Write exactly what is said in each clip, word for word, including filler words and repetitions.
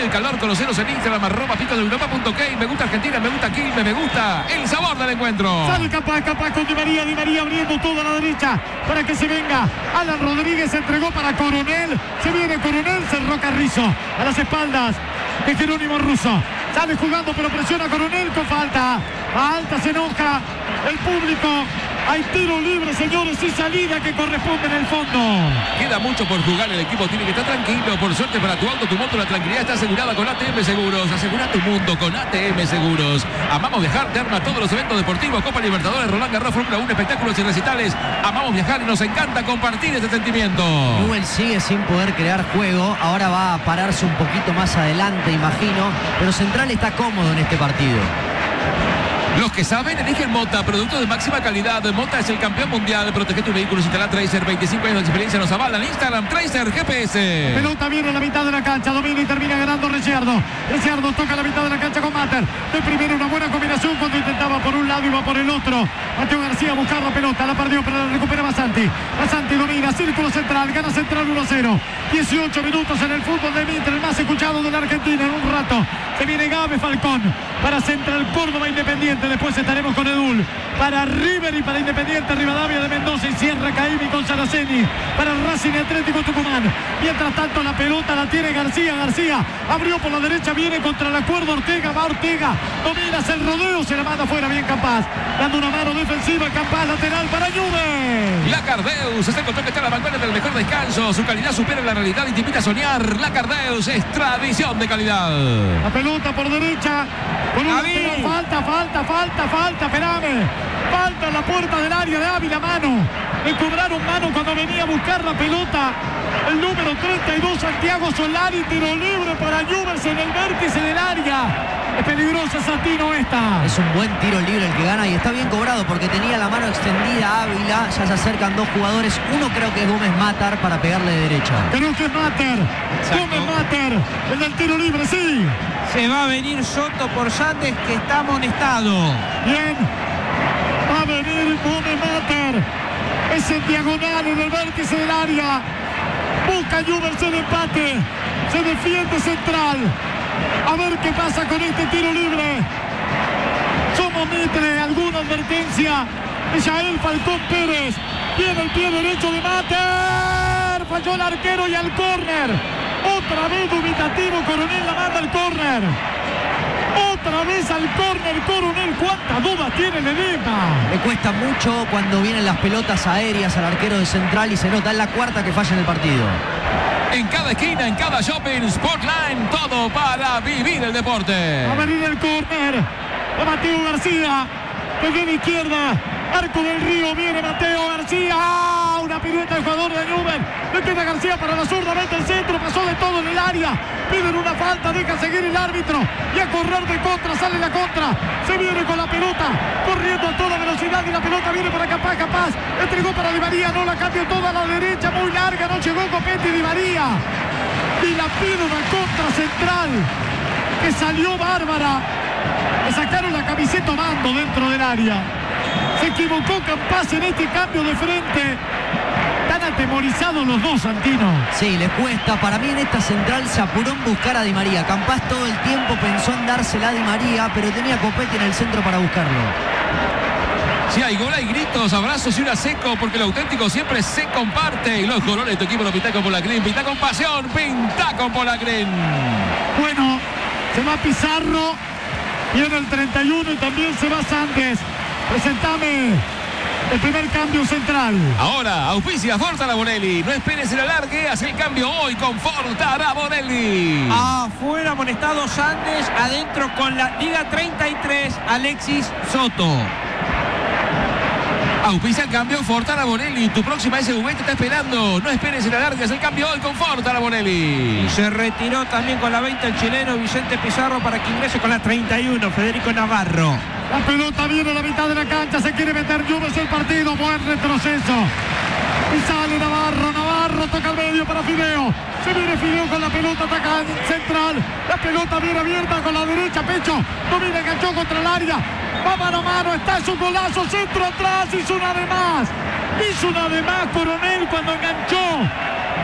el calor, conoceros en Instagram, arroba pico de Europa punto k. Me gusta Argentina, me gusta Quilmes, me gusta el sabor del encuentro. Sale capaz, capaz con Di María, Di María abriendo toda la derecha para que se venga. Alan Rodríguez entregó para Coronel. Se viene Coronel, cerró Carrizo a las espaldas de Jerónimo Russo. Sale jugando, pero presiona Coronel con falta. Falta, se enoja el público. Hay tiro libre, señores, y salida que corresponde en el fondo. Queda mucho por jugar, el equipo tiene que estar tranquilo. Por suerte para tu auto, tu moto, la tranquilidad está asegurada con A T M Seguros. Asegura tu mundo con A T M Seguros. Amamos viajar, te arma todos los eventos deportivos, Copa Libertadores, Roland Garros, Fórmula uno, espectáculos y recitales. Amamos viajar y nos encanta compartir este sentimiento. Newell's sigue sin poder crear juego. Ahora va a pararse un poquito más adelante, imagino. Pero Central está cómodo en este partido. Los que saben eligen Mota, producto de máxima calidad. Mota es el campeón mundial. Protege tu vehículo, instala Tracer. veinticinco años de experiencia nos avalan. Instagram, Tracer G P S. Pelota viene a la mitad de la cancha. Domina y termina ganando Ricciardo. Ricciardo toca la mitad de la cancha con Mater. De primero una buena combinación cuando intentaba por un lado y va por el otro. Mateo García a buscar la pelota. La perdió, pero la recupera Basanti. Basanti domina. Círculo central. Gana Central uno a cero. dieciocho minutos en el fútbol de Mitre, el más escuchado de la Argentina en un rato. Se viene Gabe Falcón para Central Córdoba Independiente. Después estaremos con Edul para River y para Independiente Rivadavia de Mendoza y Sierra Caimi con Saraceni para Racing Atlético Tucumán. Mientras tanto la pelota la tiene García. García abrió por la derecha, viene contra la cuerda Ortega, va Ortega, domina el rodeo, se la manda fuera bien Campaz, dando una mano defensiva Campaz, lateral para Juve. Lacardeus es el control que está a la vanguardia del mejor descanso. Su calidad supera la realidad y te invita a soñar. Lacardeus es tradición de calidad. La pelota por derecha. Con una falta, falta, falta, falta, espérame. Falta en la puerta del área de Ávila, mano. Le cobraron mano cuando venía a buscar la pelota. El número treinta y dos, Santiago Solari, tiro libre para Newell's en el vértice del área. Es peligrosa Santino esta. Es un buen tiro libre el que gana y está bien cobrado porque tenía la mano extendida Ávila. Ya se acercan dos jugadores. Uno creo que es Gómez Matar para pegarle de derecha. Creo que es Mater. Gómez Mater. El del tiro libre, sí. Se va a venir Soto por Sandes que está amonestado. Bien. Va a venir Gómez Mater. Es en diagonal en el vértice del área. Busca Newell's el empate. Se defiende Central. A ver qué pasa con este tiro libre. Somos Mitre. ¿Alguna advertencia? Michael Falcón Pérez. Viene el pie derecho de Mater. Falló el arquero y al córner. Otra vez dubitativo Coronel, la manda al córner. Otra vez al córner Coronel. ¿Cuántas dudas tiene el enigma? Le cuesta mucho cuando vienen las pelotas aéreas al arquero de Central y se nota en la cuarta que falla en el partido. En cada esquina, en cada shopping, Sportline, todo para vivir el deporte. Va a venir el córner de Mateo García. Que viene izquierda. Arco del Río, viene Mateo García. ¡Ah! Una pirueta del jugador de Newell's. Le queda García para la zurda, mete el centro, pasó de todo en el área. Piden una falta, deja seguir el árbitro. Y a correr de contra, sale la contra. Se viene con la pelota, corriendo a toda velocidad y la pelota viene para Capaz, Capaz. Entregó para Di María, no la cambió toda a la derecha, muy larga, no llegó Copetti Di María. Y la pide una contra Central, que salió bárbara. Le sacaron la camiseta mando dentro del área. Se equivocó Campaz en este cambio de frente. Están atemorizados los dos, Santino. Sí, les cuesta. Para mí en esta Central se apuró en buscar a Di María. Campaz todo el tiempo pensó en dársela a Di María, pero tenía Copetti en el centro para buscarlo. Si hay gol, hay gritos, abrazos y una seco, porque lo auténtico siempre se comparte. Y los colores de tu equipo lo pinta con Polacrín, pinta con pasión, pinta con Polacrín. Bueno, se va Pizarro, viene el treinta y uno y también se va Sandes. Presentame el primer cambio Central. Ahora, auspicia Forta Bonelli. No esperes el alargue, haz el cambio hoy con Forta Bonelli. Afuera amonestado Sandes, adentro con la Liga treinta y tres, Alexis Soto. Auspicia el cambio Forta Bonelli. Tu próxima S U V te está esperando. No esperes el alargue, haz el cambio hoy con Forta Bonelli. Y se retiró también con la veinte el chileno Vicente Pizarro para que ingrese con la treinta y uno, Federico Navarro. La pelota viene a la mitad de la cancha, se quiere meter Newell's el partido, buen retroceso. Y sale Navarro, Navarro toca al medio para Fideo. Se viene Fideo con la pelota, ataca Central. La pelota viene abierta con la derecha, Pecho. Domina, enganchó contra el área. Va mano a mano, está su golazo, centro atrás, hizo una de más. Hizo una de más Coronel cuando enganchó.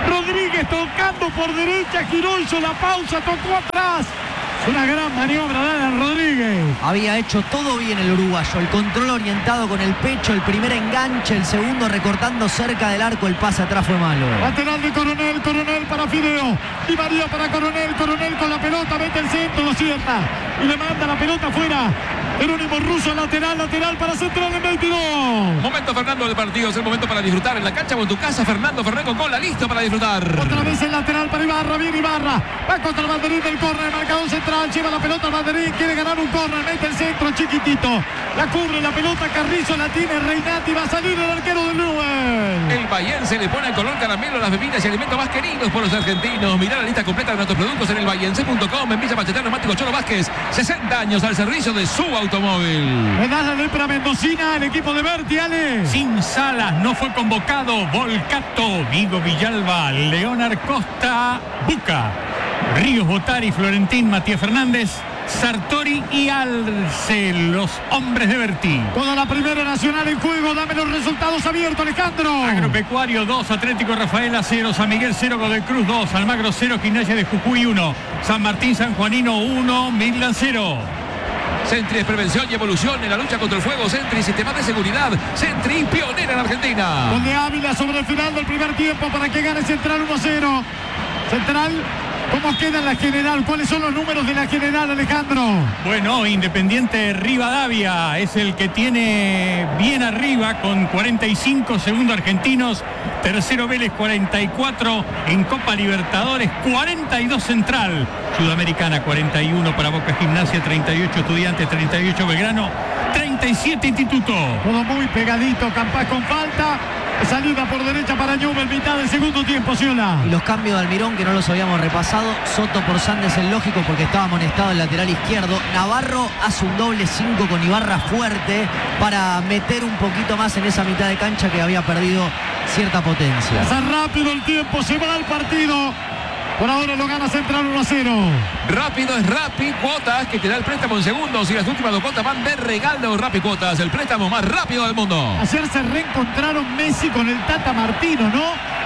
Rodríguez tocando por derecha, giró, hizo la pausa, tocó atrás. Una gran maniobra de Alan Rodríguez. Había hecho todo bien el uruguayo. El control orientado con el pecho, el primer enganche, el segundo recortando cerca del arco. El pase atrás fue malo. Lateral de Coronel, Coronel para Fideo. Di María para Coronel, Coronel con la pelota, mete el centro, lo cierra. Y le manda la pelota afuera. Jerónimo Russo, lateral, lateral para Central en veintidós. Momento, Fernando, del partido. Es el momento para disfrutar en la cancha o en tu casa. Fernando Ferrer con cola, listo para disfrutar. Otra vez el lateral para Ibarra, viene Ibarra. Va contra el banderín del córner, marcador central. Lleva la pelota al banderín, quiere ganar un córner. Mete el centro, chiquitito. La cubre la pelota, Carrizo la tiene, Reinati. Va a salir el arquero del Newell's. El bahiense le pone el color caramelo a las bebidas y alimentos más queridos por los argentinos. Mirá la lista completa de nuestros productos en el bahiense punto com. En Villa Pachetar, Neumático Cholo Vázquez. sesenta años al servicio de su automóvil. Medalla de para Mendocina, el equipo de Berti, Ale. Sin Salas, no fue convocado. Volcato, Vigo Villalba, Leonard Costa, Buca, Ríos Botari, Florentín, Matías Fernández, Sartori y Alce, los hombres de Berti. Toda la primera nacional en juego, dame los resultados abiertos, Alejandro. Agropecuario dos, Atlético Rafaela cero, San Miguel cero, Godoy Cruz dos, Almagro cero, Gimnasia de Jujuy uno, San Martín San Juanino uno, Midland cero. Sentry es prevención y evolución en la lucha contra el fuego. Sentry, sistema de seguridad. Sentry, pionera en Argentina. Gol de Ávila sobre el final del primer tiempo para que gane Central uno a cero. Central, ¿cómo queda en la general? ¿Cuáles son los números de la general, Alejandro? Bueno, Independiente Rivadavia es el que tiene bien arriba con cuarenta y cinco, segundo Argentinos, tercero Vélez cuarenta y cuatro, en Copa Libertadores cuarenta y dos Central, Sudamericana cuarenta y uno para Boca Gimnasia, treinta y ocho Estudiantes, treinta y ocho Belgrano, treinta y siete Instituto. Todo muy pegadito, Campás con falta. Salida por derecha para Newell's, mitad del segundo tiempo, Ciola. Y los cambios de Almirón que no los habíamos repasado. Soto por Sandes, el lógico porque estaba amonestado el lateral izquierdo. Navarro hace un doble cinco con Ibarra fuerte para meter un poquito más en esa mitad de cancha que había perdido cierta potencia. Pasa rápido el tiempo, se va el partido. Por ahora lo gana Central uno a cero. Rápido es Rappi Cuotas, que te da el préstamo en segundos y las últimas dos cuotas van de regalo. Rappi Cuotas, el préstamo más rápido del mundo. Ayer se reencontraron Messi con el Tata Martino, ¿no?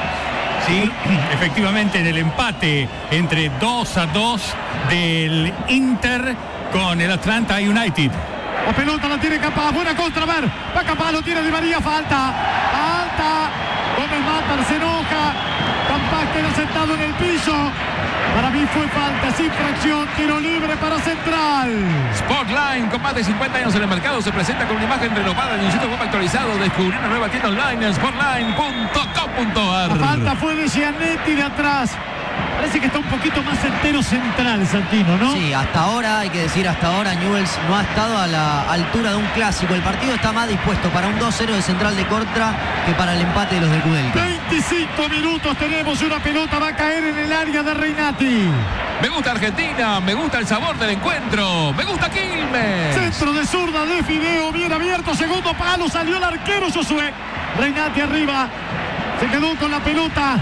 Sí, efectivamente, en el empate entre dos a dos del Inter con el Atlanta United. La pelota la tiene Campás, buena contra, a ver, va Campás, lo tiene Di María, falta, falta, Gómez Matar se enoja, Campás queda sentado en el piso, para mí fue falta, sin fracción, tiro libre para Central. Sportline, con más de cincuenta años en el mercado, se presenta con una imagen renovada en un sitio web actualizado. Descubrir una nueva tienda online en sportline punto com punto ar. La falta fue de Gianetti de atrás. Parece que está un poquito más entero Central, Santino, ¿no? Sí, hasta ahora, hay que decir, hasta ahora Newell's no ha estado a la altura de un clásico. El partido está más dispuesto para un dos cero de Central de contra que para el empate de los de Kudelka. veinticinco minutos tenemos, una pelota va a caer en el área de Reinati. Me gusta Argentina, me gusta el sabor del encuentro, me gusta Quilmes. Centro de zurda de Fideo, bien abierto, segundo palo, salió el arquero Josué. Reinati arriba, se quedó con la pelota.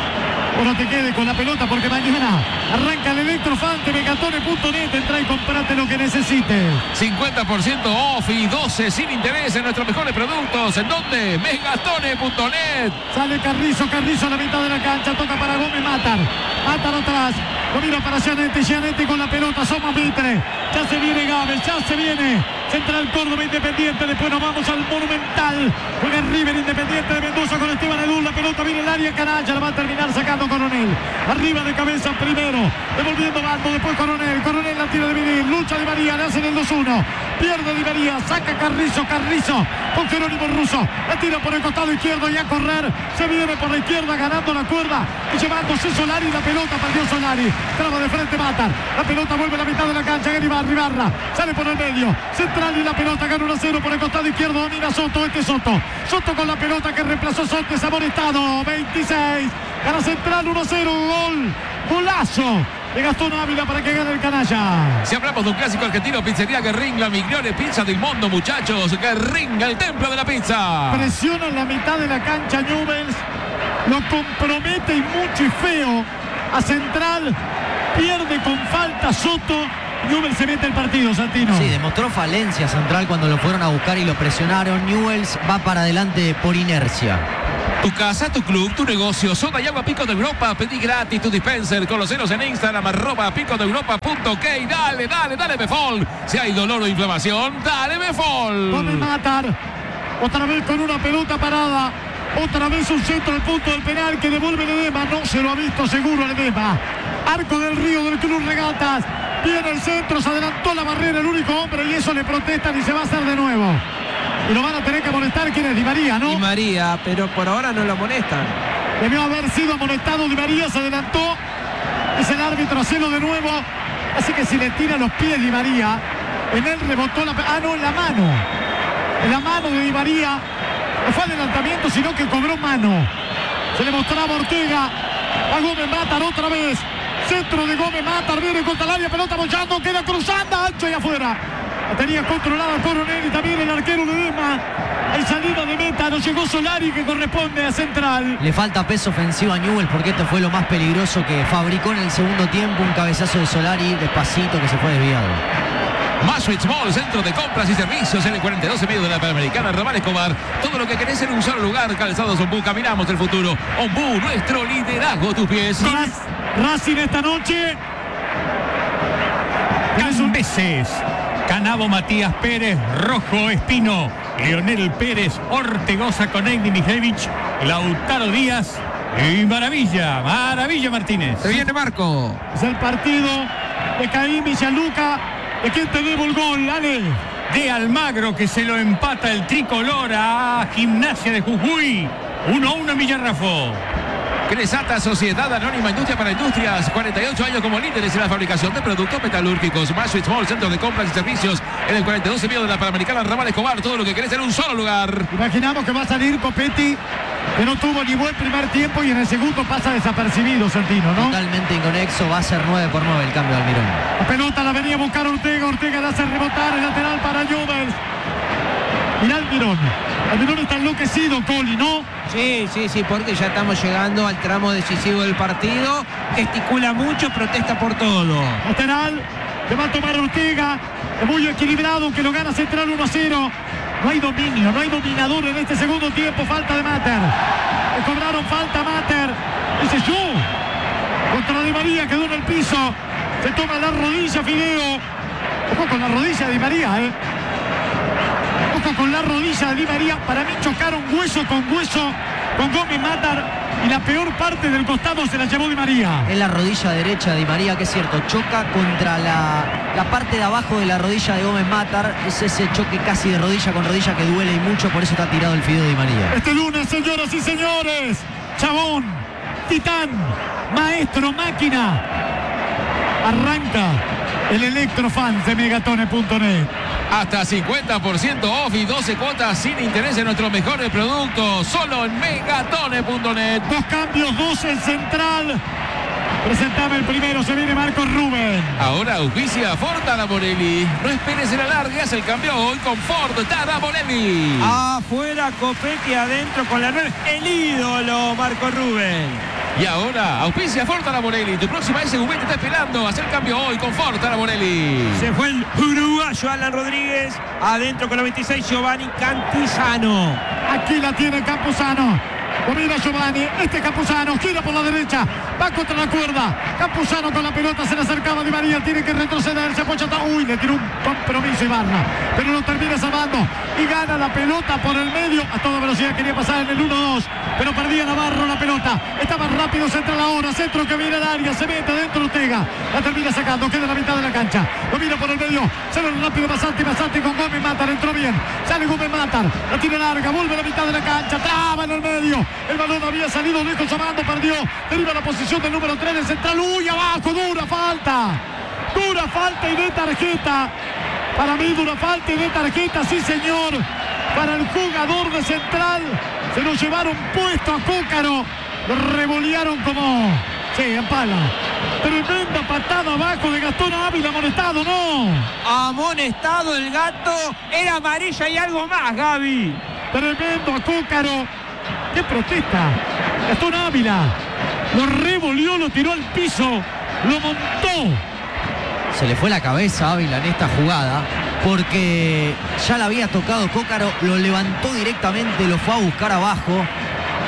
O no te quedes con la pelota porque mañana arranca el Electrofante, megatone punto net, entra y comprate lo que necesites. cincuenta por ciento off y doce sin interés en nuestros mejores productos. ¿En dónde? megatone punto net. Sale Carrizo, Carrizo a la mitad de la cancha, toca para Gómez Matar. Matar atrás, lo mira para Gianetti, Gianetti con la pelota, somos Mitre. Ya se viene Gávez, ya se viene Central Córdoba Independiente, después nos vamos al Monumental. Juega River Independiente de Mendoza con Esteban Edul, la pelota viene el área canalla, la va a terminar sacando Coronel. Arriba de cabeza primero, devolviendo bando, después Coronel, Coronel la tira de dividir, lucha Di María, le hacen el dos uno. Pierde Di María, saca Carrizo, Carrizo con Jerónimo Russo, la tira por el costado izquierdo y a correr, se viene por la izquierda ganando la cuerda y llevándose Solari, la pelota perdió Solari, traba de frente Matar, la pelota vuelve a la mitad de la cancha, Gary Barri, Barra, sale por el medio, Central y la pelota gana uno a cero por el costado izquierdo, domina Soto, este Soto, Soto con la pelota que reemplazó Soltes, amonestado, veintiséis, gana Central uno a cero, gol, golazo de Gastón Ávila para que gane el canalla. Si hablamos de un clásico argentino, Pizzería Guerrín, la migliore pizza del mundo, muchachos. Guerrín, el templo de la pizza. Presiona en la mitad de la cancha Newell's, lo compromete y mucho y feo a Central, pierde con falta Soto. Newell's se mete el partido, Santino. Sí, demostró falencia Central cuando lo fueron a buscar y lo presionaron. Newell's va para adelante por inercia. Tu casa, tu club, tu negocio, soda y agua Pico de Europa. Pedí gratis tu dispenser. Conocenos en Instagram, arroba pico de europa punto ok. Dale, dale, dale Befol. Si hay dolor o inflamación, dale Befol. Gómez Matar, otra vez con una pelota parada. Otra vez un centro al punto del penal que devuelve Ledesma. No se lo ha visto seguro Ledesma. Arco del Río del Club Regatas. Viene el centro, se adelantó la barrera el único hombre y eso le protestan y se va a hacer de nuevo. Y lo van a tener que amonestar, ¿quién es? Di María, ¿no? Di María, pero por ahora no lo amonestan. Debió haber sido amonestado Di María, se adelantó. Es el árbitro, haciendo de nuevo. Así que si le tira los pies Di María, en él rebotó la... Ah, no, en la mano. En la mano de Di María. No fue adelantamiento, sino que cobró mano. Se le mostraba Ortega. A Gómez Matar otra vez. Centro de Gómez Matar, viene contra el área, pelota bollando, queda cruzando, ancho y afuera. La tenía controlada Coronel y también el arquero Ledesma. Hay salida de meta, no llegó Solari que corresponde a central. Le falta peso ofensivo a Newell's porque esto fue lo más peligroso que fabricó en el segundo tiempo. Un cabezazo de Solari despacito que se fue desviado. Maswich Mall, centro de compras y servicios en el cuarenta y dos y medio de la Panamericana, Ramal Escobar. Todo lo que querés en un solo lugar. Calzados Ombú, caminamos el futuro. Ombú, nuestro liderazgo a tus pies. Raz- Racing esta noche. Cambeses, Canabo, Matías Pérez, Rojo, Espino, Leonel Pérez, Ortegoza, Conegni, Mijevich, Lautaro Díaz y Maravilla, Maravilla Martínez. Se viene Marco. Es el partido de Caín Villaluca. ¿De quién te debo el gol, Ale? De Almagro, que se lo empata el tricolor a Gimnasia de Jujuy. uno a uno en Villarrafo. Cresata, Sociedad Anónima Industria para Industrias, cuarenta y ocho años como líderes en la fabricación de productos metalúrgicos. Maswich Mall, centro de compras y servicios en el cuarenta y dos y medio de la Panamericana, Ramal Escobar. Todo lo que querés en un solo lugar. Imaginamos que va a salir Copetti, que no tuvo ni buen primer tiempo y en el segundo pasa desapercibido, Santino, ¿no? Totalmente inconexo, va a ser nueve por nueve el cambio de Almirón. La pelota la venía a buscar Ortega, Ortega la hace rebotar, el lateral para Newell's. Mirá Almirón. Almirón está enloquecido, Coli, ¿no? Sí, sí, sí, porque ya estamos llegando al tramo decisivo del partido. Gesticula mucho, protesta por todo. Lateral, le va a tomar Ortega. Es muy equilibrado, que lo gana Central uno a cero. No hay dominio, no hay dominador en este segundo tiempo. Falta de Mater. Le cobraron falta a Mater. Dice yo. Contra Di María, quedó en el piso. Se toma la rodilla Fideo. Ojo con la rodilla de Di María, ¿eh? Ojo con la rodilla de Di María. Para mí chocaron hueso con hueso con Gómez Matar. Y la peor parte del costado se la llevó Di María. En la rodilla derecha de Di María, que es cierto, choca contra la, la parte de abajo de la rodilla de Gómez Matar. Es ese choque casi de rodilla con rodilla que duele y mucho, por eso está tirado el Fideo Di María. Este lunes, señoras y señores, Chabón, Titán, Maestro, Máquina. Arranca el Electrofans de Megatone punto net. Hasta cincuenta por ciento off y doce cuotas sin interés en nuestros mejores productos. Solo en Megatone punto net. Dos cambios, dos en central. Presentame el primero, se viene Marcos Rubén. Ahora auspicia Ford Taramorelli. No esperes el alargue, haz el cambio hoy con Ford Taramorelli. Afuera Copetti, adentro con la nueve. El ídolo Marco Rubén. Y ahora auspicia Ford Taramorelli. Tu próxima S U V te está esperando. Haz el cambio hoy con Ford Taramorelli. Se fue el uruguayo Alan Rodríguez. Adentro con la veintiséis Giovanni Campuzano. Aquí la tiene Campuzano. Domina Giovanni, este Campuzano gira por la derecha, va contra la cuerda. Campuzano con la pelota, se le acercaba Di María, tiene que retroceder, se apoya. Uy, le tiró un compromiso Ibarra, pero lo termina salvando y gana la pelota por el medio. A toda velocidad quería pasar en el uno dos, pero perdía Navarro la pelota. Estaba rápido, central ahora, centro que viene al área, se mete dentro Ortega, la termina sacando, queda en la mitad de la cancha. Lo mira por el medio, sale rápido Basanti, Basanti con Gómez Matar, entró bien, sale Gómez Matar, la tiene larga, vuelve a la mitad de la cancha, traba en el medio. El balón había salido lejos, llamando, perdió. Deriva la posición del número tres del central. Uy, abajo, dura falta. Dura falta y de tarjeta. Para mí, dura falta y de tarjeta, sí señor. Para el jugador de central. Se lo llevaron puesto a Cócaro. Lo revolearon como... Sí, en pala. Tremenda patada abajo de Gastón Ávila, amonestado, ¿no? Amonestado el gato. Era amarilla y algo más, Gaby. Tremendo a Cócaro. ¡Qué protesta! Gastón Ávila lo revolvió, lo tiró al piso, lo montó. Se le fue la cabeza a Ávila en esta jugada porque ya la había tocado Cócaro, lo levantó directamente, lo fue a buscar abajo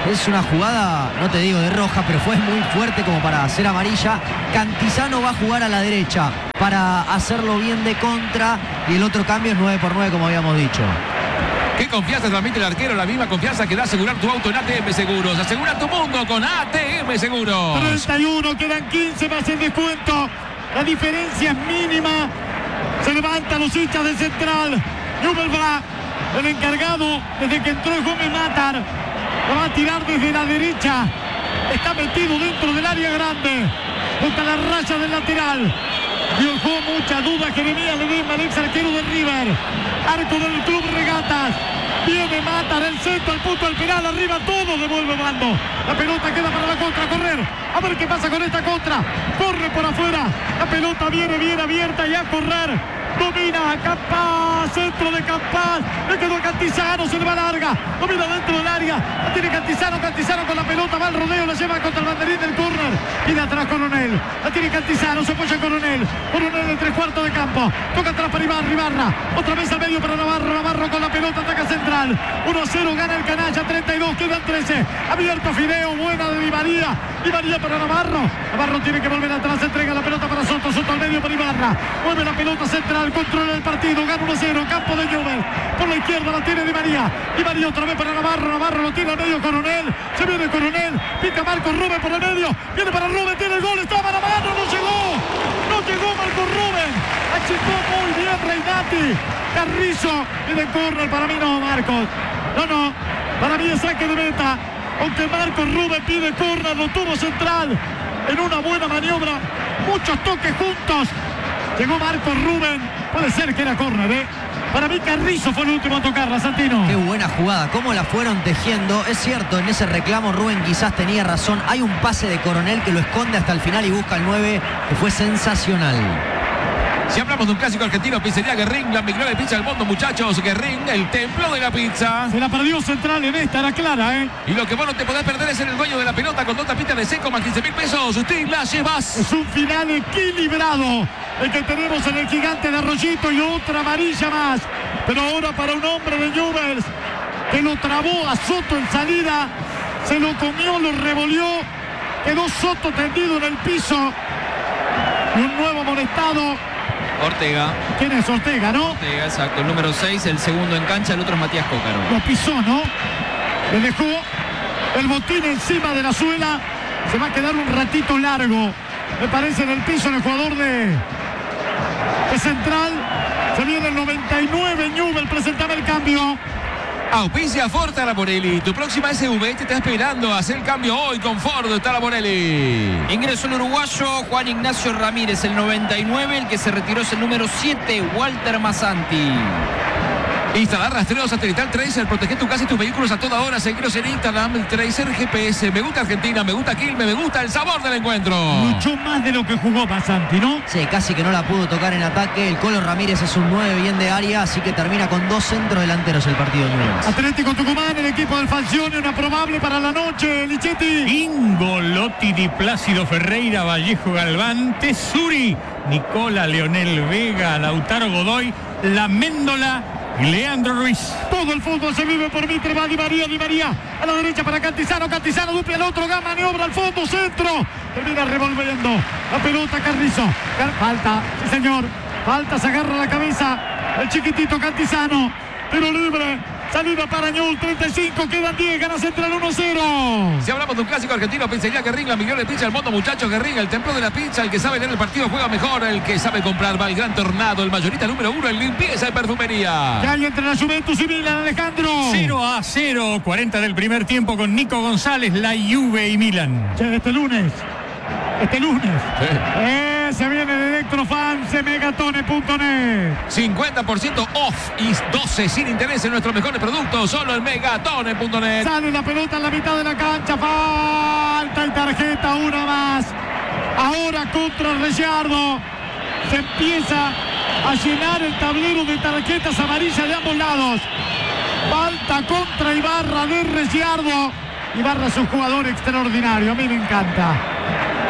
Es una jugada, no te digo de roja, pero fue muy fuerte como para hacer amarilla. Cantizano va a jugar a la derecha para hacerlo bien de contra. Y el otro cambio es nueve por nueve, como habíamos dicho. Qué confianza transmite el arquero, la misma confianza que da asegurar tu auto en A T M Seguros. Asegura tu mundo con A T M Seguros. treinta y uno, quedan quince más el descuento. La diferencia es mínima. Se levantan los hinchas de Central. Newell va, el encargado, desde que entró es Gómez Matar. Lo va a tirar desde la derecha. Está metido dentro del área grande. Contra la raya del lateral. Dejó mucha duda Jeremías Ledesma, el ex arquero de River. Arco del Club Regatas. Viene Matar, el centro, el punto del penal, arriba todo, devuelve Bando. La pelota queda para la contra, correr. A ver qué pasa con esta contra. Corre por afuera. La pelota viene bien abierta y a correr. Domina Campas, centro de Campas. Le quedó Cantizano, se le va larga. Domina dentro del área. La tiene Cantizano, Cantizano con la pelota, va al rodeo, la lleva contra el banderín del córner. Viene atrás Coronel. La tiene Cantizano, se apoya Coronel. Coronel en tres cuartos de campo. Toca atrás para Ibarra, Ibarra. Otra vez al medio para Navarro. Navarro con la pelota, ataca Central. uno a cero, gana el Canalla, treinta y dos, quedan trece. Abierto Fideo, buena de Di María. Di María para Navarro. Navarro tiene que volver atrás, entrega la pelota para Soto. Soto al medio para Ibarra. Mueve la pelota Central, controla el partido, gana uno a cero, campo de Newell. Por la izquierda la tiene Di María. Di María otra vez para Navarro. Navarro lo tiene al medio Coronel. Se viene Coronel. Pica Marcos Rubén por el medio. Viene para Rubén, tiene el gol, estaba a la mano, no llegó. No llegó Marcos Rubén. Achicó muy bien Reinati. Carrizo viene córner, para mí no, Marcos. No, no, para mí es saque de meta. Aunque Marcos Rubén pide córner, lo tuvo Central en una buena maniobra. Muchos toques juntos. Llegó Marcos Rubén. Puede ser que era córner, ¿eh? Para mí Carrizo fue el último a tocarla, Santino. Qué buena jugada, cómo la fueron tejiendo. Es cierto, en ese reclamo Rubén quizás tenía razón. Hay un pase de Coronel que lo esconde hasta el final y busca el nueve, que fue sensacional. Si hablamos de un clásico argentino, pizzería Guerrín, la mejor de pizza del mundo, muchachos. Guerrín, el templo de la pizza. Se la perdió Central en esta, era clara, ¿eh? Y lo que vos no te podés perder es en el dueño de la pelota con dos tapitas de seco más quince mil pesos. Usted la llevas. Es un final equilibrado el que tenemos en el Gigante de Arroyito y otra amarilla más. Pero ahora para un hombre de Newell's que lo trabó a Soto en salida, se lo comió, lo revolvió, quedó Soto tendido en el piso y un nuevo amonestado. Ortega. ¿Quién es Ortega, no? Ortega, exacto. El número seis, el segundo en cancha, el otro es Matías Cócaro. Lo pisó, ¿no? Le dejó el botín encima de la suela. Se va a quedar un ratito largo, me parece, en el piso el jugador de, de Central. Se viene el noventa y nueve, Newell, presentaba el cambio. Auspicia Ford Taraborelli. Tu próxima S U V te está esperando. Hacer el cambio hoy con Ford Taraborelli. Ingresó el uruguayo Juan Ignacio Ramírez, el noventa y nueve. El que se retiró es el número siete, Walter Masanti. Instalar rastreo satelital Tracer. Protege tu casa y tus vehículos a toda hora. Seguiros en Instagram, el Tracer G P S. Me gusta Argentina, me gusta Quilmes, me gusta el sabor del encuentro. Mucho más de lo que jugó Masanti, ¿no? Sí, casi que no la pudo tocar en ataque. El Colo Ramírez es un nueve bien de área, así que termina con dos centros delanteros el partido de Newell's. Atlético Tucumán, el equipo del Falcione, una probable para la noche, Lichetti. Ingo, Lotti, Di Plácido Ferreira, Vallejo Galván, Tesuri, Nicola, Leonel Vega, Lautaro Godoy, La Méndola y Leandro Ruiz. Todo el fútbol se vive por Mitre, va Di María, Di María a la derecha para Cantizano, Cantizano duple al otro, gama, maniobra al fondo, centro, termina revolviendo la pelota Carrizo. Falta, sí señor, falta, se agarra la cabeza el chiquitito Cantizano, tiro libre. Salida para Newell's, treinta y cinco, quedan diez, gana Central uno a cero. Si hablamos de un clásico argentino, pizzería Guerrín, la mejor de pizza del mundo, muchachos. Guerrín, el templo de la pizza. El que sabe leer el partido juega mejor. El que sabe comprar va al Gran Tornado. El mayorista número uno en limpieza y perfumería. ¿Qué hay entre la Juventus y Milan, Alejandro? cero a cero, cuarenta del primer tiempo con Nico González, la Juve y Milan. Che, este lunes, este lunes, Sí. eh, se viene de Electrofans de megatone punto net. cincuenta por ciento off y doce sin interés en nuestros mejores productos. Solo en megatone punto net. Sale la pelota en la mitad de la cancha, falta y tarjeta, una más. Ahora contra Reyardo. Se empieza a llenar el tablero de tarjetas amarillas de ambos lados. Falta contra Ibarra de Reyardo. Ibarra es un jugador extraordinario, a mí me encanta.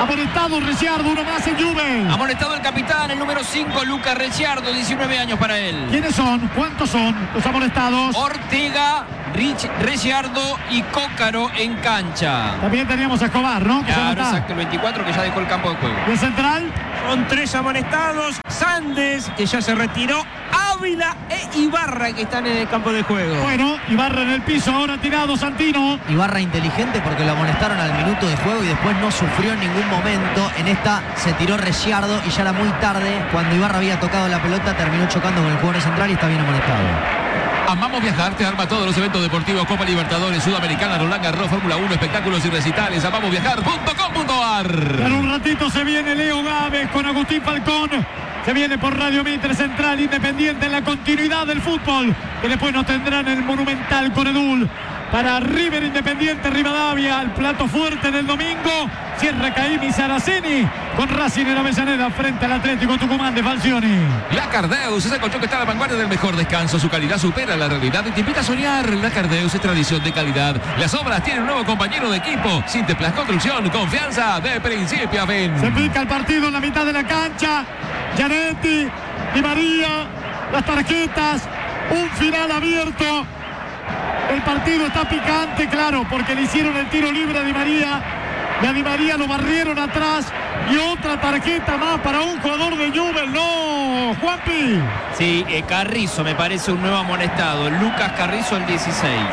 Amonestado Ricciardo, uno más en Juve. Amonestado el capitán, el número cinco, Luca Ricciardo, diecinueve años para él. ¿Quiénes son? ¿Cuántos son los amonestados? Ortega, Rich, Ricciardo y Cócaro en cancha. También teníamos a Escobar, ¿no? Que Claro, exacto, el veinticuatro que ya dejó el campo de juego. ¿Y el central? Son tres amonestados. Sandes, que ya se retiró. Ávila e Ibarra, que están en el campo de juego. Bueno, Ibarra en el piso, ahora tirado Santino. Ibarra inteligente porque lo amonestaron al minuto de juego y después no sufrió en ningún momento. En esta se tiró Ricciardo y ya era muy tarde. Cuando Ibarra había tocado la pelota, terminó chocando con el jugador central y está bien amonestado. Amamos Viajar te arma todos los eventos deportivos, Copa Libertadores, Sudamericana, Roland Garros, Fórmula uno, espectáculos y recitales. amamos viajar punto com punto a r. En un ratito se viene Leo Gávez con Agustín Falcón. Se viene por Radio Mitre Central Independiente en la continuidad del fútbol, que después nos tendrán el Monumental con Edul. Para River Independiente Rivadavia, el plato fuerte del domingo. Cierra Caimi Saraceni con Racing en Avellaneda frente al Atlético Tucumán de Falcioni. La Cardeus es el colchón que está a la vanguardia del mejor descanso. Su calidad supera la realidad y te invita a soñar. La Cardeus es tradición de calidad. Las obras tienen un nuevo compañero de equipo. Sinteplas Construcción, confianza de principio a fin. Se pica el partido en la mitad de la cancha. Gianetti, Di María, las tarjetas, un final abierto. El partido está picante, claro, porque le hicieron el tiro libre a Di María. Y a Di María lo barrieron atrás. Y otra tarjeta más para un jugador de Newell's. No, Juanpi. Sí, eh, Carrizo me parece un nuevo amonestado. Lucas Carrizo, el dieciséis.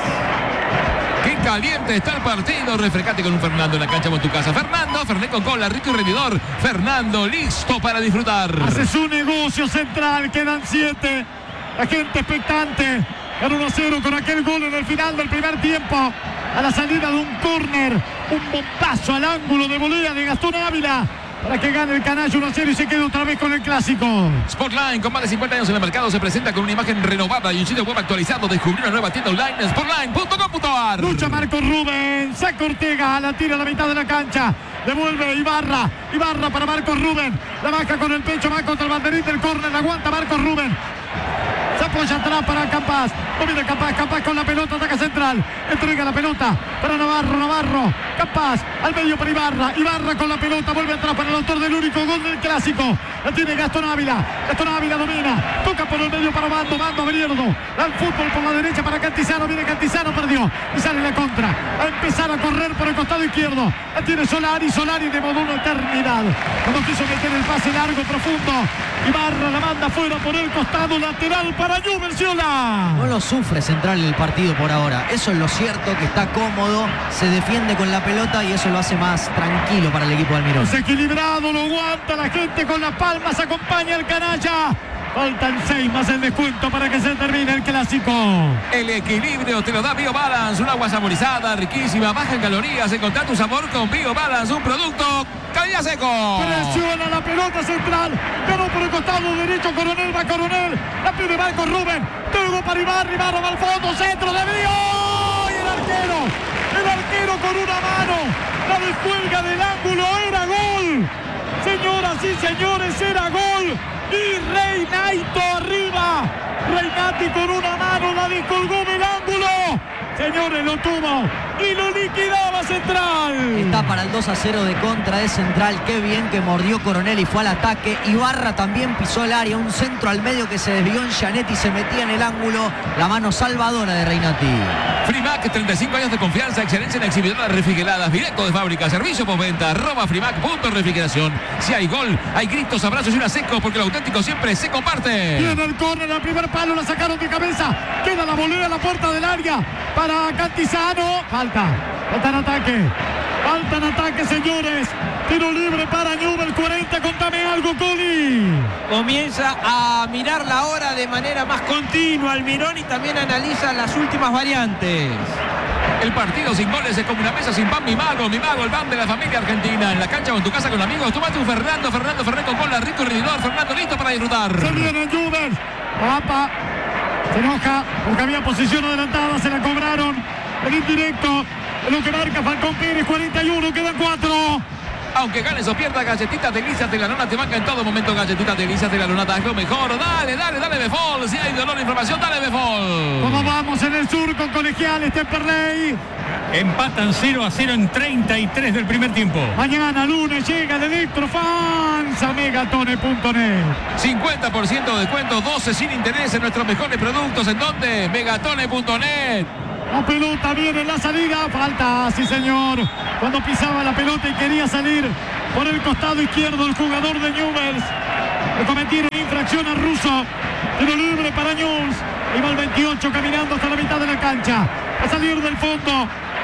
Qué caliente está el partido. Refrescate con un Fernando en la cancha con tu casa. Fernando, Fernet con cola, rico y rendidor. Fernando, listo para disfrutar. Hace su negocio central. Quedan siete. La gente expectante. Ganó uno a cero con aquel gol en el final del primer tiempo. A la salida de un córner. Un bombazo al ángulo de volea de Gastón Ávila. Para que gane el Canalla uno a cero y se quede otra vez con el clásico. Sportline, con más de cincuenta años en el mercado, se presenta con una imagen renovada y un sitio web actualizado. Descubrir una nueva tienda online, sportline punto com punto a r. Lucha Marcos Rubén, saca Ortega, la tira a la mitad de la cancha. Devuelve Ibarra, Ibarra para Marcos Rubén. La baja con el pecho, va contra el banderín del córner, aguanta Marcos Rubén. Se apoya atrás para Campas. No viene Campas, Campas con la pelota, ataca central. Entrega la pelota para Navarro, Navarro. Campas al medio para Ibarra. Ibarra con la pelota, vuelve atrás para el autor del único gol del clásico. La tiene Gastón Ávila. Gastón Ávila domina. Toca por el medio para Bando, Bando Berierdo. Da el fútbol por la derecha para Cantizano. Viene Cantizano, perdió. Y sale la contra. A empezar a correr por el costado izquierdo. La tiene Solari, Solari de modo una eternidad. Cuando quiso meter el pase largo, profundo. Ibarra la manda fuera por el costado lateral para Newell's. No lo sufre Central el partido por ahora. Eso es lo cierto, que está cómodo, se defiende con la pelota y eso lo hace más tranquilo para el equipo de Almirón. Desequilibrado, lo aguanta la gente con las palmas, acompaña el Canalla. Faltan seis más el descuento para que se termine el clásico. El equilibrio te lo da BioBalance, un agua saborizada, riquísima, baja en calorías. Encontrá tu sabor con BioBalance, un producto calidad seco. Presiona la pelota central. Ganó por el costado derecho Coronel, va Coronel. La pide Marcos Rubén. Luego para Ibarra, Ibarra va al fondo, centro de Brío. Y el arquero, el arquero con una mano. La descuelga del ángulo, era gol. Señoras y señores, era gol. Y Reinaito arriba. Reinati con una mano la descolgó del ángulo. Señores, lo tuvo y lo liquidaba Central. Está para el dos a cero de contra de Central. Qué bien que mordió Coronel y fue al ataque. Ibarra también pisó el área. Un centro al medio que se desvió en Gianetti y se metía en el ángulo. La mano salvadora de Reinati. Frimac, treinta y cinco años de confianza, excelencia en exhibidoras refrigeradas, directo de fábrica, servicio postventa, arroba Frimac, punto refrigeración. Si hay gol, hay gritos, abrazos y una seco, porque lo auténtico siempre se comparte. Viene el córner, al primer palo, la sacaron de cabeza. Queda la volea a la puerta del área para Cantizano. Falta, falta en ataque. Falta en ataque, señores. Tiro libre para Newell's, cuarenta, contame algo, Coli. Comienza a mirar la hora de manera más continua Almirón y también analiza las últimas variantes. El partido sin goles es como una mesa sin pan. Mi mago, mi mago, el pan de la familia argentina. En la cancha o en tu casa con amigos. Tómate un Fernando, Fernando Fernet con cola, rico y rendidor. Fernando listo para disfrutar. Se viene Newell's. Papa se enoja porque había posición adelantada. Se la cobraron. El indirecto. Lo que marca Falcón Pérez, cuarenta y uno, quedan cuatro. Aunque ganes o pierdas, galletitas delicias de la nona te banca en todo momento. Galletitas delicias de la nona, es lo mejor. Dale, dale, dale Befol. Si hay dolor o inflamación, dale Befol. ¿Cómo vamos en el sur con Colegiales Temperley? Empatan cero a cero en treinta y tres del primer tiempo. Mañana lunes llega el Electrofans a megatone punto net. cincuenta por ciento de descuento, doce sin interés en nuestros mejores productos. ¿En dónde? megatone punto net. La pelota viene en la salida. Falta, sí señor. Cuando pisaba la pelota y quería salir por el costado izquierdo el jugador de Newell's. Le cometieron infracción a Russo. Tiro libre para Newell's. Y va el veintiocho caminando hasta la mitad de la cancha. A salir del fondo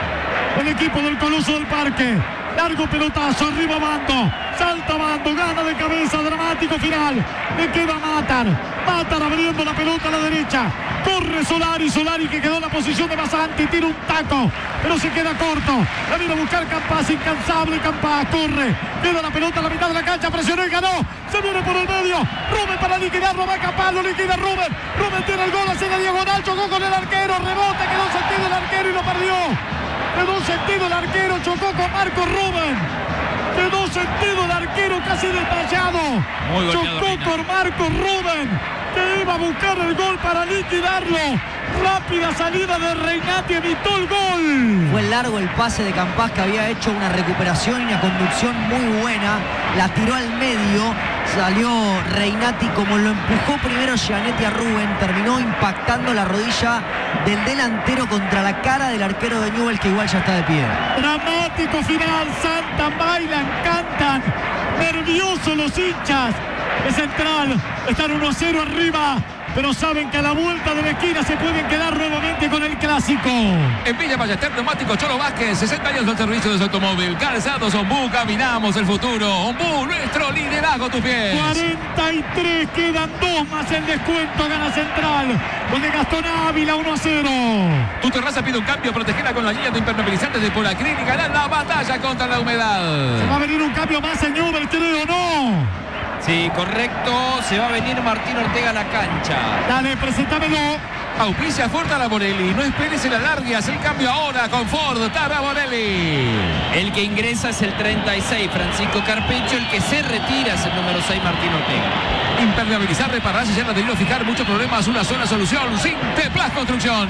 el equipo del Coloso del Parque. Largo pelotazo, arriba Bando. Salta Bando, gana de cabeza, dramático final. Le queda Matar. Matar abriendo la pelota a la derecha. Corre Solari, Solari que quedó en la posición de Basanti. Tira un taco, pero se queda corto. La viene a buscar Campás, incansable Campás. Corre, queda la pelota a la mitad de la cancha. Presionó y ganó. Se viene por el medio. Rubén para liquidarlo, va Campás, lo liquida Rubén. Rubén tiene el gol, hace la diagonal, chocó con el arquero. Rebote, quedó sentido el arquero y lo perdió. Quedó sentido el arquero, chocó con Marcos Rubén. Quedó sentido el arquero casi desmayado. Chocó con Marcos Rubén, que iba a buscar el gol para liquidarlo. Rápida salida de Reinati, evitó el gol. Fue largo el pase de Campás, que había hecho una recuperación y una conducción muy buena. La tiró al medio, salió Reinati como lo empujó primero Gianetti a Rubén. Terminó impactando la rodilla del delantero contra la cara del arquero de Newell's, que igual ya está de pie. Dramático final, saltan, bailan, cantan. Nerviosos los hinchas de Central. Están uno a cero arriba, pero saben que a la vuelta de la esquina se pueden quedar nuevamente con el clásico. En Villa Ballester, neumático Cholo Vázquez, sesenta años al servicio de su automóvil. Calzados Ombú, caminamos el futuro. Ombú, nuestro liderazgo a tus pies. cuarenta y tres, quedan dos más el descuento, gana Central. Con de Gastón Ávila, uno a cero. Tu terraza pide un cambio, protegela con la línea de impermeabilizantes de Polacrin y ganar la batalla contra la humedad. Se va a venir un cambio más en Newell's, creo, ¿no? Sí, correcto. Se va a venir Martín Ortega a la cancha. Dale, preséntamelo. Auspicia Ford Taraborelli. No esperes el alargue, haz el cambio ahora con Ford Taraborelli. El que ingresa es el treinta y seis, Francisco Carpecho. El que se retira es el número seis, Martín Ortega. Impermeabilizar, reparar, sellar, adherir, fijar, muchos problemas, una sola solución. Sinteplas Construcción.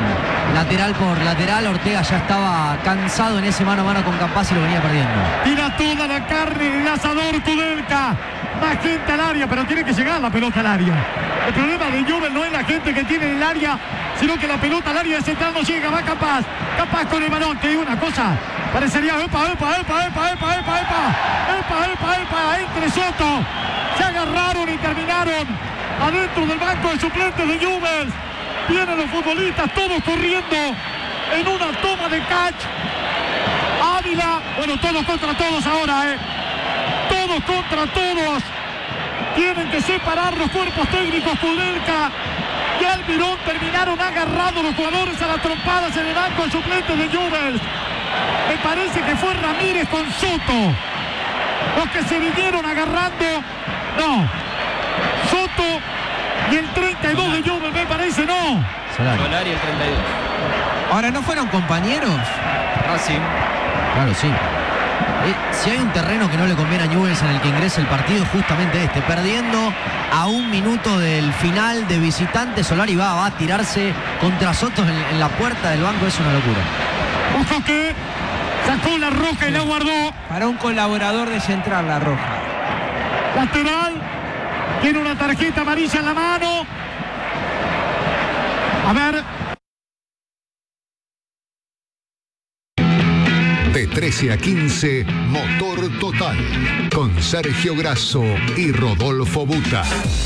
Lateral por lateral, Ortega ya estaba cansado en ese mano a mano con Campás y lo venía perdiendo. Tira toda la carne en el asador Kudelka. Más gente al área, pero tiene que llegar la pelota al área. El problema de Newell's no es la gente que tiene en el área, sino que la pelota al área de Central no llega. Va Campás, Campás con el balón. Te digo una cosa, parecería epa, epa, epa, epa, epa, epa, epa, epa, epa, epa, entre Soto. Se agarraron y terminaron adentro del banco de suplentes de Newell's. Vienen los futbolistas todos corriendo en una toma de catch. Ávila, bueno, todos contra todos ahora, eh. Todos contra todos. Tienen que separar los cuerpos técnicos. Kudelka y Almirón terminaron agarrados los jugadores a las trompadas en el banco de suplentes de Newell's. Me parece que fue Ramírez con Soto los que se vinieron agarrando. No, Soto y el treinta y dos de Newell's, me parece, no. Solari. Solari el treinta y dos. Ahora, ¿no fueron compañeros? Racing. Claro, sí. Eh, si hay un terreno que no le conviene a Newell's en el que ingrese el partido, es justamente este. Perdiendo a un minuto del final de visitante, Solari va, va a tirarse contra Soto en, en la puerta del banco. Es una locura. Ojo que sacó la roja y la guardó. Para un colaborador de Central, la roja. Lateral. Tiene una tarjeta amarilla en la mano. A ver. De trece a quince, Motor Total, con Sergio Grasso y Rodolfo Buta.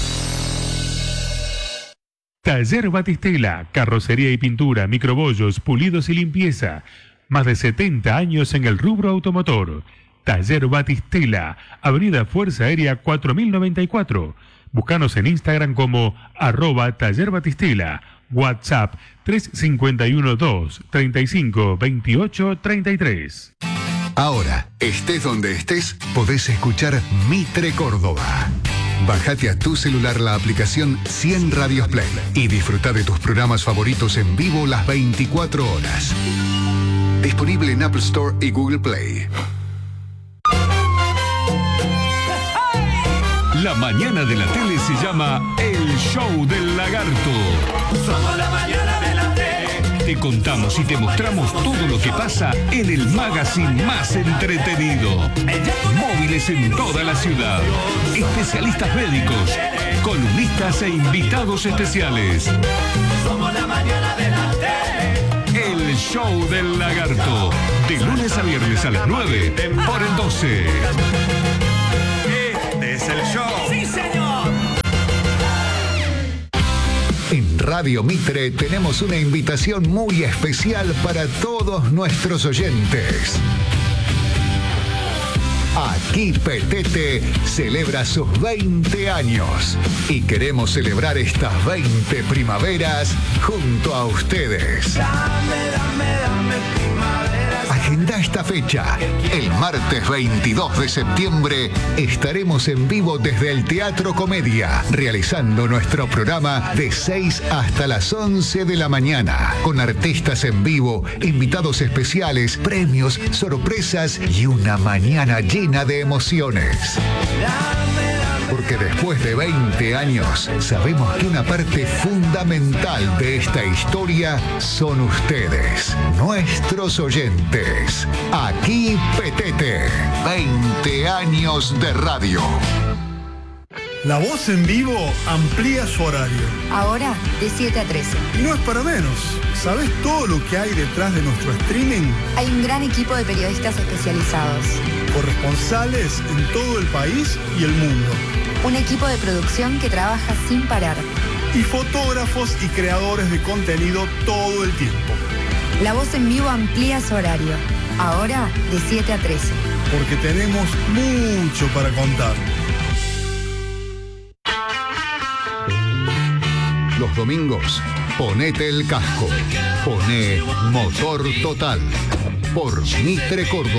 Taller Batistela, carrocería y pintura, microbollos, pulidos y limpieza. Más de setenta años en el rubro automotor. Taller Batistela, Avenida Fuerza Aérea cuatro mil noventa y cuatro. Búscanos en Instagram como arroba Taller Batistela. WhatsApp tres cinco uno dos, treinta y cinco, veintiocho, treinta y tres. Ahora, estés donde estés, podés escuchar Mitre Córdoba. Bájate a tu celular la aplicación cien Radios Play y disfruta de tus programas favoritos en vivo las veinticuatro horas. Disponible en Apple Store y Google Play. La mañana de la tele se llama El Show del Lagarto. Somos la mañana de la tele. Te contamos y te mostramos todo lo que pasa en el magazine más entretenido. Móviles en toda la ciudad. Especialistas médicos, columnistas e invitados especiales. Somos la mañana de la tele. El Show del Lagarto. De lunes a viernes a las nueve por el doce. Este es el show. ¡Sí, señor! En Radio Mitre tenemos una invitación muy especial para todos nuestros oyentes. Aquí Petete celebra sus veinte años y queremos celebrar estas veinte primaveras junto a ustedes. Dame, dame, dame primaveras. Agenda esta fecha. El martes veintidós de septiembre estaremos en vivo desde el Teatro Comedia, realizando nuestro programa de seis hasta las once de la mañana, con artistas en vivo, invitados especiales, premios, sorpresas y una mañana llena de emociones. Porque después de veinte años, sabemos que una parte fundamental de esta historia son ustedes, nuestros oyentes. Aquí Petete, veinte años de radio. La Voz en Vivo amplía su horario. Ahora de siete a trece. Y no es para menos. ¿Sabes todo lo que hay detrás de nuestro streaming? Hay un gran equipo de periodistas especializados. Corresponsales en todo el país y el mundo. Un equipo de producción que trabaja sin parar. Y fotógrafos y creadores de contenido todo el tiempo. La Voz en Vivo amplía su horario. Ahora de siete a trece. Porque tenemos mucho para contar. Los domingos, ponete el casco. Poné Motor Total. Por Mitre Córdoba.